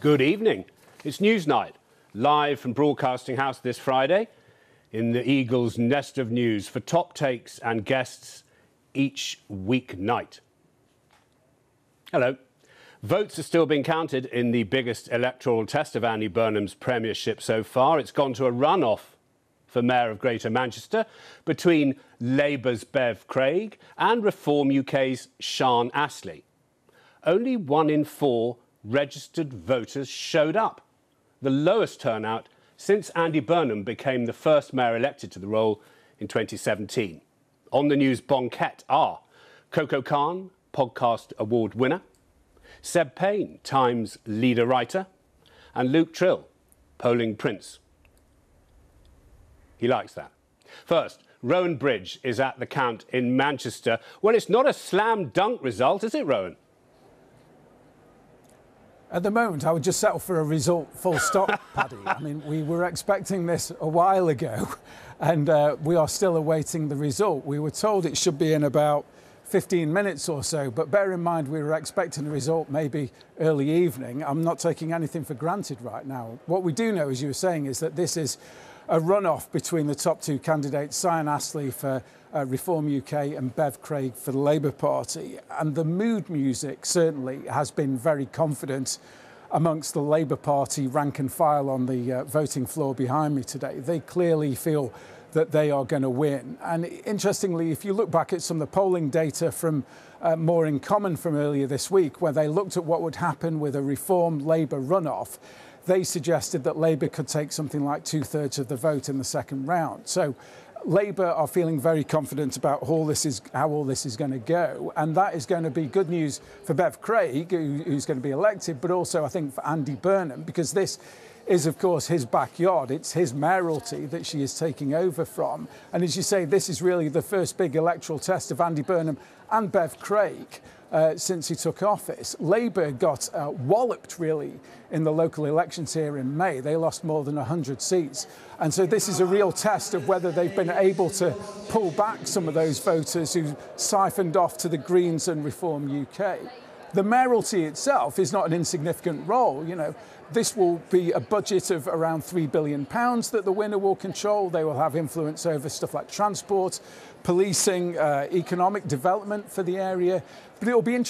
Good evening. It's Newsnight, live from Broadcasting House this Friday in the Eagle's nest of news for top takes and guests each weeknight. Hello. Votes are still being counted in the biggest electoral test of Andy Burnham's premiership so far. It's gone to a runoff for Mayor of Greater Manchester between Labour's Bev Craig and Reform UK's Sian Astley. Only 1 in 4 registered voters showed up, the lowest turnout since Andy Burnham became the first mayor elected to the role in 2017. On the news banquette are Coco Khan, podcast award winner, Seb Payne, Times leader writer, and Luke Trill, polling prince. He likes that. First, Rowan Bridge is at the count in Manchester. Well, it's not a slam dunk result, is it, Rowan? At the moment, I would just settle for a result full stop, Paddy. I mean, we were expecting this a while ago, and we are still awaiting the result. We were told it should be in about 15 minutes or so, but bear in mind we were expecting the result maybe early evening. I'm not taking anything for granted right now. What we do know, as you were saying, is that this is a runoff between the top 2 candidates, Sian Astley for Reform UK and Bev Craig for the Labour Party. And the mood music certainly has been very confident amongst the Labour Party rank and file on the voting floor behind me today. They clearly feel that they are going to win. And interestingly, if you look back at some of the polling data from More in Common from earlier this week, where they looked at what would happen with a Reform Labour runoff, they suggested that Labour could take something like 2/3 of the vote in the second round. So Labour are feeling very confident about how all this is going to go. And that is going to be good news for Bev Craig, who's going to be elected, but also I think for Andy Burnham, because this is, of course, his backyard. It's his mayoralty that she is taking over from. And as you say, this is really the first big electoral test of Andy Burnham and Bev Craig since he took office. Labour got walloped, really, in the local elections here in May. They lost more than 100 seats. And so this is a real test of whether they've been able to pull back some of those voters who siphoned off to the Greens and Reform UK. The mayoralty itself is not an insignificant role. You know, this will be a budget of around £3 billion that the winner will control. They will have influence over stuff like transport, policing, economic development for the area. But it will be interesting.